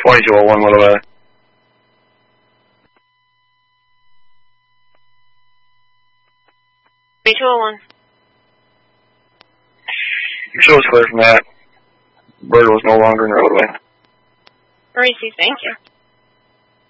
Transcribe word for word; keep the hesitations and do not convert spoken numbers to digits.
twenty-two oh one, Willow Valley. twenty-two oh one. Your show is clear from that. Bird was no longer in the roadway. Receive, thank you.